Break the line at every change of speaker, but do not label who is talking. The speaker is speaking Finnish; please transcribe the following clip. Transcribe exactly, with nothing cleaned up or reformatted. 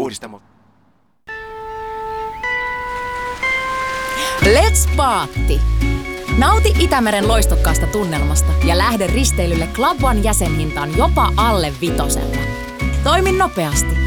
puhdistamo.
Let's Paatti! Nauti Itämeren loistokkaasta tunnelmasta ja lähde risteilylle Club One jäsenhintaan jopa alle vitosella. Toimi nopeasti.